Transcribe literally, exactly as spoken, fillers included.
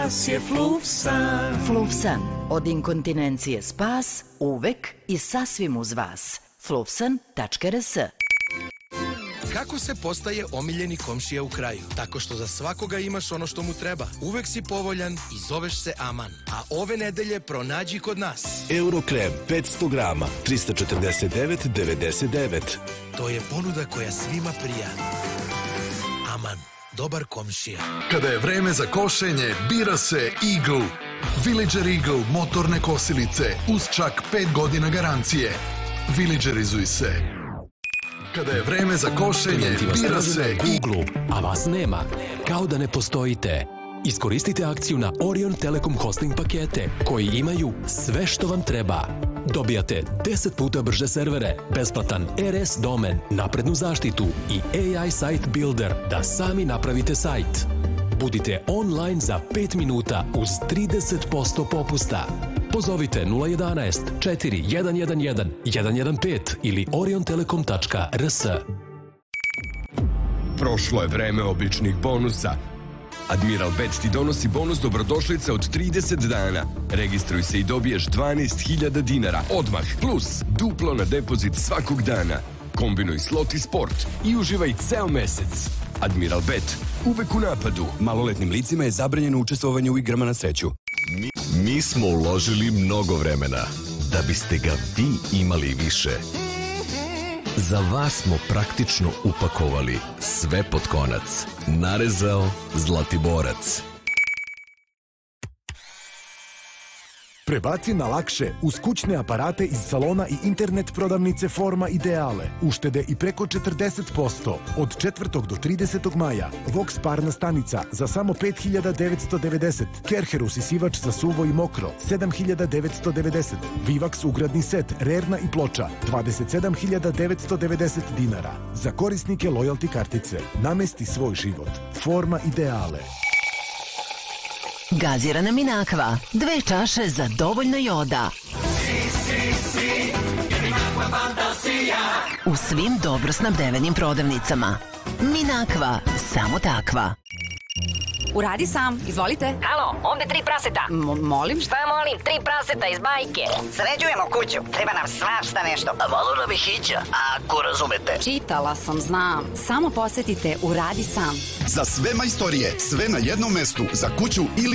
Spas je Fluvsan. Fluvsan, od inkontinencije spas, uvek i sasvim uz vas. fluvsan tačka r s. Kako se postaje omiljeni komšija u kraju? Tako što za svakoga imaš ono što mu treba. Uvek si povoljan i zoveš se Aman. A ove nedelje pronađi kod nas Eurokrem petsto grama, trista četrdeset devet devedeset devet. To je ponuda koja svima prija. Aman, dobar komšija. Kada je vreme za košenje, bira se Eagle. Villager Eagle motorne kosilice uz čak pet godina garancije. Villagerizuj se. Kada je vreme za košenje, bira se Google, a vas nema. Kao da ne postojite. Iskoristite akciju na Orion Telekom hosting pakete koji imaju sve što vam treba. Dobijate deset puta brže servere, besplatan R S domen, naprednu zaštitu i A I Site Builder da sami napravite sajt. Budite online za pet minuta uz trideset posto popusta. Pozovite nula jedanaest četiri jedan jedan jedan jedan jedan pet ili orion telekom tačka r s. Prošlo je vreme običnih bonusa. Admiral Bet ti donosi bonus dobrodošlice od trideset dana. Registruj se i dobiješ dvanaest hiljada dinara odmah, plus duplo na depozit svakog dana. Kombinuj slot i sport i uživaj ceo mesec. Admiral Bet, uvek u napadu. Maloletnim licima je zabranjeno učestvovanje u igrama na sreću. Mi, mi smo uložili mnogo vremena da biste ga vi imali više. Za vas smo praktično upakovali sve pod konac. Narezao Zlatiborac. Prebaci na lakše uz kućne aparate iz salona i internet prodavnice Forma Ideale. Uštede i preko četrdeset posto. Od četvrtog do tridesetog maja. Vox parna stanica za samo pet hiljada devetsto devedeset. Kercher usisivač za suvo i mokro sedam hiljada devetsto devedeset. Vivax ugradni set rerna i ploča dvadeset sedam hiljada devetsto devedeset dinara. Za korisnike lojalty kartice. Namesti svoj život. Forma Ideale. Gazirana Minakva, dve čaše za dovoljno joda. Si, si, si, jer Minakva fantasija. U svim dobro snabdevenim prodavnicama. Minakva, samo takva. Uradi sam, izvolite. Halo, ovde tri praseta. M- molim? Šta molim? Tri praseta iz bajke. Sređujemo kuću, treba nam svašta nešto. A malo nam je hića, ako razumete. Čitala sam, znam. Samo posetite Uradi sam. Za sve majstorije, sve na jednom mestu, za kuću ili